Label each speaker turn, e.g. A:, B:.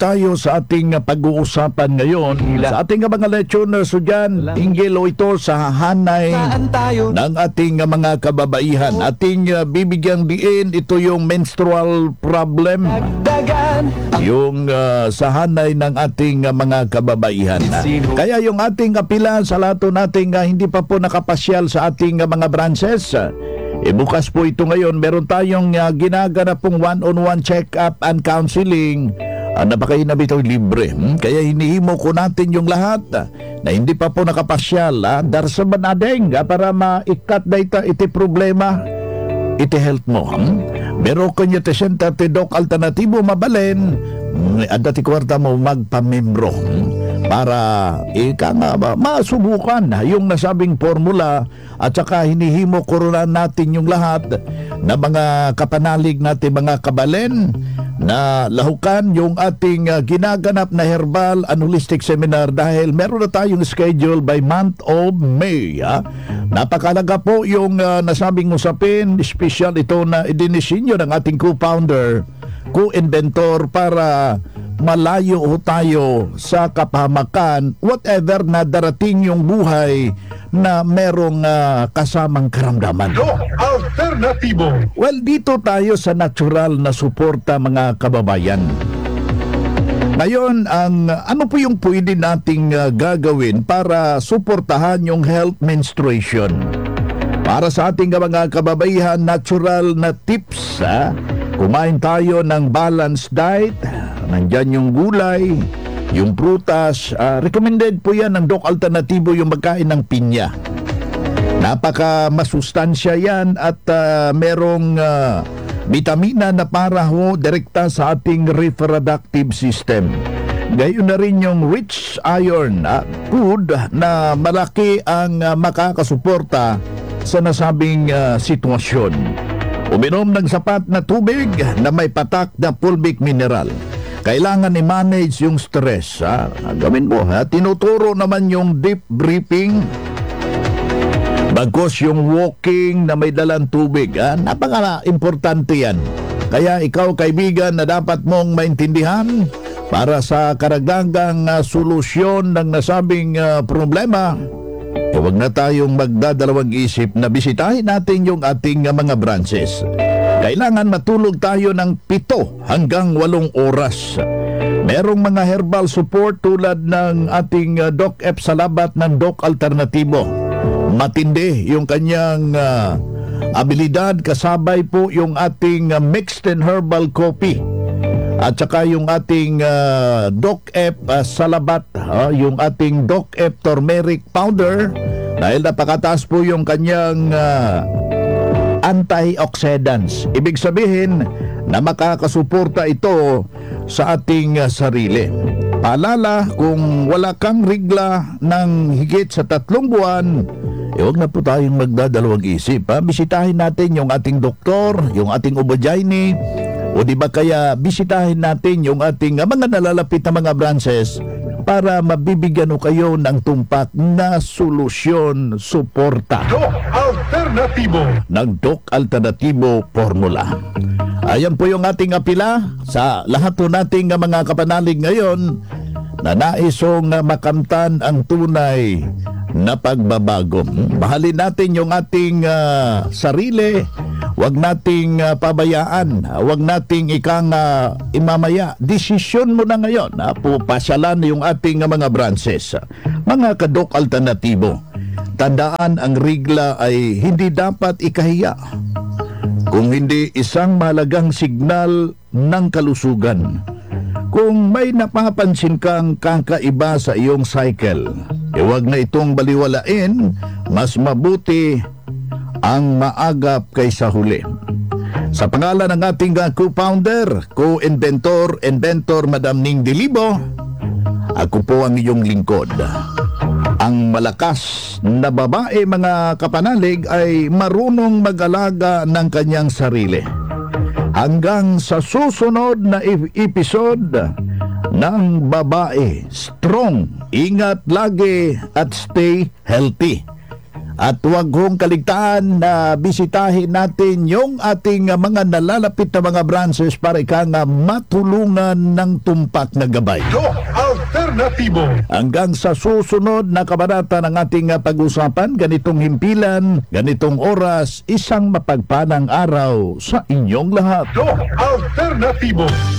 A: tayo sa ating pag-uusapan ngayon. Sa ating mga lechoner, so dyan, inggilo ito sa hanay ng ating mga kababaihan. Ating bibigyang diin, ito yung menstrual problem. Yung sa hanay ng ating mga kababaihan. Kaya yung ating kapila sa lahat nating hindi pa po nakapasyal sa ating mga branches, bukas po ito ngayon. Meron tayong ginaganap pong one-on-one check-up and counseling. Napakainab ito libre. Kaya hinihimo ko natin yung lahat na hindi pa po nakapasyal. Darsa manadeng para maikat na iti problema. Iti health mo. Meron ko nyo tesenta ti Doc Alternatibo Mabalen. Dati kwarta mo magpamembro. Para masubukan yung nasabing formula at saka hinihimo koronan natin yung lahat na mga kapanalig natin, mga kabalen na lahukan yung ating ginaganap na herbal and holistic seminar dahil meron na tayong schedule by month of May. Napakalaga po yung nasabing usapin, special ito na idinisinyo ng ating co-founder, co-inventor para malayo tayo sa kapahamakan whatever na darating yung buhay na merong kasamang karamdaman. Alternatibo. Well, dito tayo sa natural na suporta, mga kababayan. Ngayon, ano po yung pwede nating gagawin para suportahan yung health menstruation? Para sa ating mga kababaihan, natural na tips. Kumain tayo ng balanced diet. Nandyan yung gulay, yung prutas. Recommended po yan ng Doc Alternatibo yung magkain ng pinya. Napaka masustansya yan at merong vitamina na para ho direkta sa ating reproductive system. Gayon na rin yung rich iron food na malaki ang makakasuporta sa nasabing sitwasyon. Uminom ng sapat na tubig na may patak na fulvic mineral. Kailangan i-manage yung stress. Gawin mo. Tinuturo naman yung deep breathing. Bagos yung walking na may dalang tubig. Napaka-importante yan. Kaya ikaw, kaibigan, na dapat mong maintindihan para sa karagdagang solusyon ng nasabing problema. Huwag na tayong magdadalawang isip na bisitahin natin yung ating mga branches. Kailangan matulog tayo ng 7 hanggang 8 oras. Merong mga herbal support tulad ng ating Doc F. Salabat ng Doc Alternatibo. Matindi yung kanyang abilidad, kasabay po yung ating mixed and herbal coffee. At saka yung ating Doc F. Salabat, yung ating Doc F. Turmeric powder, dahil napakataas po yung kanyang antioxidants. Ibig sabihin na makakasuporta ito sa ating sarili. Paalala, kung wala kang rigla ng higit sa 3 buwan, huwag na po tayong magdadalawang isip. Bisitahin natin yung ating doktor, yung ating obagyayni, o di ba kaya bisitahin natin yung ating mga nalalapit na mga branches para mabibigyan kayo ng tumpak na solusyon, suporta. Doc Alternatibo ng Doc Alternatibo Formula. Ayan po yung ating apila sa lahat po nating mga kapanalig ngayon na naisong makamtan ang tunay na pagbabago. Mahalin natin yung ating sarili. Huwag nating pabayaan. Huwag nating imamaya. Desisyon mo na ngayon. Pasyalan yung ating mga branches. Mga kadok alternatibo, tandaan, ang regla ay hindi dapat ikahiya. Kung hindi isang mahalagang signal ng kalusugan. Kung may napapansin kang kakaiba sa iyong cycle, huwag na itong baliwalain. Mas mabuti ang maagap kaysa huli. Sa pangalan ng ating co-founder, inventor Madam Ning Dilibo, ako po ang iyong lingkod. Ang malakas na babae, mga kapanalig, ay marunong mag-alaga ng kanyang sarili. Hanggang sa susunod na episode ng Babae Strong. Ingat lagi at stay healthy. At huwag hong kaligtaan na bisitahin natin yung ating mga nalalapit na mga branches para ika nga matulungan ng tumpak na gabay.
B: Alternatibo.
A: Hanggang sa susunod na kabanata ng ating pag-usapan, ganitong himpilan, ganitong oras, isang mapagpalang araw sa inyong lahat.
B: Alternatibo.